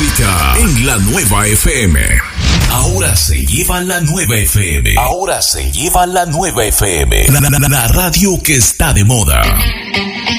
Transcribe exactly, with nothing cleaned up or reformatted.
música en la nueva F M. Ahora se lleva la nueva F M. Ahora se lleva la nueva F M. La, la, la, la radio que está de moda.